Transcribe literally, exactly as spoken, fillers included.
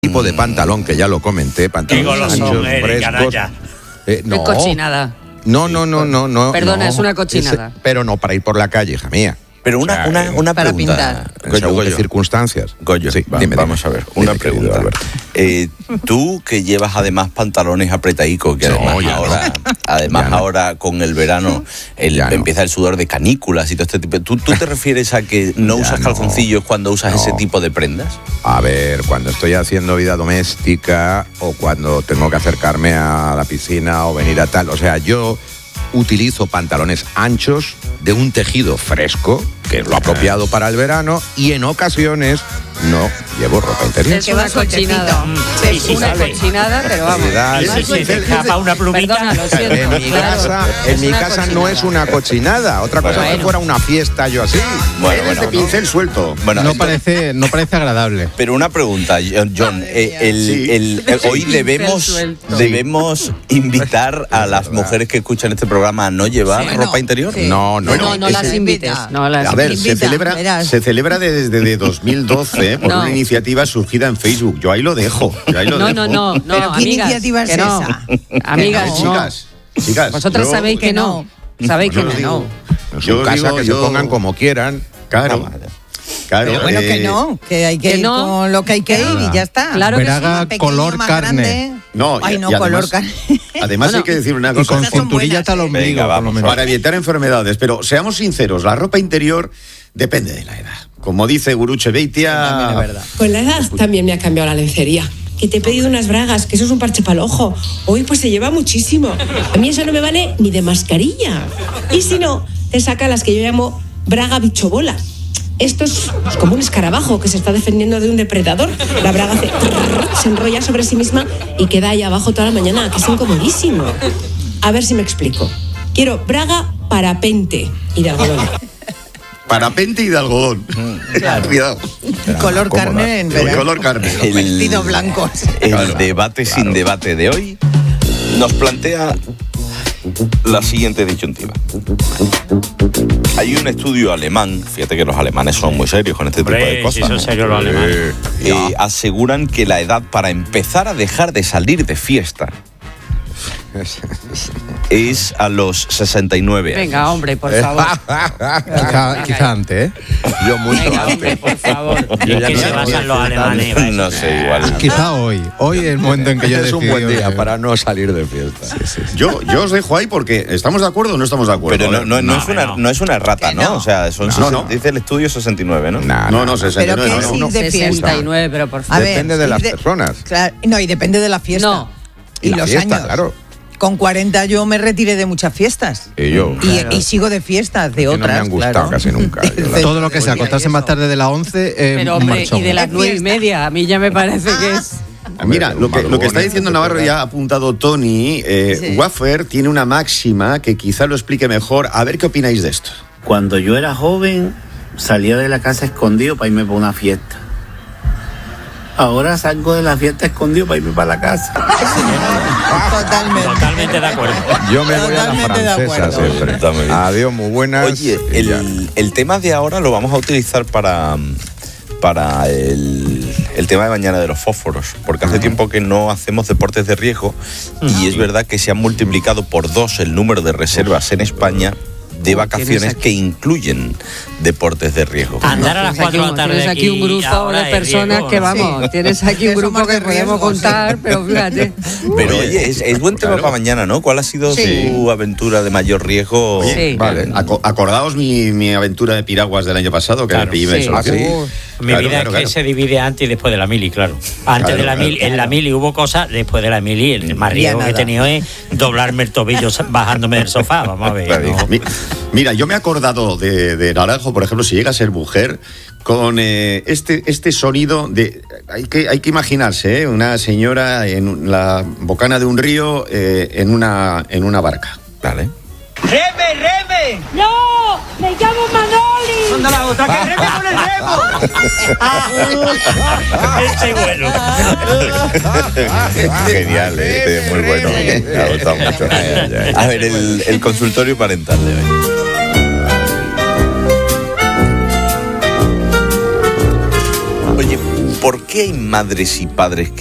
tipo de pantalón que ya lo comenté, pantalones anchos, frescos. Eh, no, es cochinada. No, no, no, no, no. Perdona, no, es una cochinada. Es, pero no para ir por la calle, hija mía. Pero una, o sea, una, una para pregunta. pintar. En según qué circunstancias. Goyo, sí, va, dime, vamos dime. a ver, una Dime, pregunta. querido Eh, tú que llevas además pantalones apretadicos, que No, además ya ahora, no. además Ya no. ahora con el verano el, Ya no. empieza el sudor de canículas y todo este tipo. ¿Tú, tú te refieres a que no Ya usas no. calzoncillos cuando usas No. ese tipo de prendas? A ver, cuando estoy haciendo vida doméstica o cuando tengo que acercarme a la piscina o venir a tal, o sea, yo utilizo pantalones anchos de un tejido fresco, que es lo apropiado para el verano, y en ocasiones no llevo ropa interior. Es una cochinada. Sí, Es sí, una sale. cochinada, pero vamos. Cuidado. Ese sí se escapa una plumita. Perdona, lo siento. En mi claro, casa, es en mi una casa no cochinada. es una cochinada. Otra cosa es que Bueno. fuera una fiesta yo así. Bueno, Eres bueno, de no. pincel suelto. Bueno, No entonces- parece, no parece agradable. Pero una pregunta, John. eh, el- Sí. el- el- hoy Pincel debemos, suelto. debemos invitar a las mujeres que escuchan este programa a no llevar Sí. ropa interior. Sí. No, no, No, no ese- las invites. No las A ver, se Invita, celebra, verás. se celebra desde de dos mil doce por No. una iniciativa surgida en Facebook. Yo ahí lo dejo. Yo ahí lo No, dejo. no, no, no, ¿Pero qué amigas, iniciativa es que no. esa? Amigas, Eh, no. chicas, chicas. Vosotras yo- sabéis que que no. Sabéis que Yo no. digo- en yo su casa digo, que yo- se pongan como quieran. Claro. Claro. Pero bueno, eh, que no, que hay que, que ir no. con lo que hay que ir y ya está. Claro que sí. Braga Más pequeño, color más carne. grande. No, y- Ay, no, y color además- carne. Además Bueno, hay que decir una Y cosa. con Esas son cinturilla buenas, hasta el ¿eh? ombligo, Venga, por lo vamos, menos. Para evitar enfermedades, pero seamos sinceros, la ropa interior depende de la edad. Como dice Guruche Beitia, También es verdad. Con la edad también me ha cambiado la lencería. Que te he pedido unas bragas, que eso es un parche para el ojo. Hoy pues se lleva muchísimo. A mí eso no me vale ni de mascarilla. Y si no, te saca las que yo llamo braga bichobola. Esto es pues, como un escarabajo que se está defendiendo de un depredador. La braga hace trrr, se enrolla sobre sí misma y queda ahí abajo toda la mañana, que es incomodísimo. A ver si me explico. Quiero braga parapente y de algodón. parapente y de algodón. Cuidado. Color cómoda. carne en El verano. color carne. El- Vestidos blancos. El Claro, debate sin debate de hoy nos plantea la siguiente disyuntiva. Hay un estudio alemán, fíjate que los alemanes son muy serios con este tipo de Hombre, cosas. si son serios los alemanes. Eh, aseguran que la edad para empezar a dejar de salir de fiesta es a los sesenta y nueve años. Venga, hombre, por favor. Quizá, quizá antes, ¿eh? Yo mucho Venga, hombre, antes. por favor. Yo Es ya que no se sé basan si los es alemanes. tan- No sé, igual. Quizá hoy. Hoy es el momento en que yo he Es un decidido buen día que- para no salir de fiesta. Yo, yo os dejo ahí porque ¿estamos de acuerdo o no estamos de acuerdo? Pero no, no, no, No, es una, no. no es una rata, Que ¿no? no. O sea, son No, sesen- no. dice el estudio sesenta y nueve, ¿no? Nah, No, nah. no, Pero sesenta y nueve. ¿qué no, es no. ir de fiesta? sesenta y nueve, pero por A favor. ver, Depende de ir las personas. Claro, no, y depende de la fiesta. No. Y, la los fiesta, años. claro. Con cuarenta yo me retiré de muchas fiestas. Y yo. Y, y sigo de fiestas, de Que no otras. me han gustado claro. casi nunca. Yo la- Todo lo que sea, Pues acostarse eso. más tarde de las once, eh, Pero, un hombre, marchón. y de las nueve y media, a mí ya me parece que es... Mira, lo que, lo que está Madrugones, diciendo Navarro ya ha apuntado Tony, eh, Sí. Waffer tiene una máxima que quizá lo explique mejor. A ver qué opináis de esto. Cuando yo era joven, salía de la casa escondido para irme para una fiesta. Ahora salgo de la fiesta escondido para irme para la casa. Totalmente. Totalmente de acuerdo. Yo me voy a la Totalmente de francesa acuerdo. siempre. Está muy bien. Adiós, muy buenas. Oye, Y ya. el, el tema de ahora lo vamos a utilizar para, para el, el tema de mañana de los fósforos, porque hace tiempo que no hacemos deportes de riesgo y es verdad que se han multiplicado por dos el número de reservas en España de vacaciones que incluyen deportes de riesgo. Andar a las Tienes cuatro de aquí, la tarde tienes aquí un aquí grupo ahora de es personas riesgo, que ¿no? vamos, Sí. tienes aquí un Que grupo somos que de podemos riesgo, contar, sí. pero fíjate. Pero oye, es, es buen tema Claro. para mañana, ¿no? ¿Cuál ha sido Sí. su aventura de mayor riesgo? Sí. Vale. Aco- acordaos mi, mi aventura de piraguas del año pasado, que Claro. me pillé Sí. solo. Ah, sí. Mi Claro, vida claro, es que claro. se divide antes y después de la mili, claro. Antes Claro, de la claro, mili, en la mili hubo cosas, después de la mili el más Ya riesgo que he nada. tenido es doblarme el tobillo bajándome del sofá, vamos a ver. Claro. ¿no? Mi- Mira, yo me he acordado de, de Naranjo, por ejemplo, si llega a ser mujer, con eh, este, este sonido de... Hay que, hay que imaginarse, ¿eh? Una señora en la bocana de un río eh, en, una, en una barca. Vale. ¡Reme, reme! ¡No! ¡Me llamo Manoli! ¡Anda la otra, que reme con el remo! Ese bueno. Genial, ¿eh? Este es muy bueno. Me ha gustado mucho. A ver, el, el consultorio parental de hoy. Oye, ¿Por qué hay madres y padres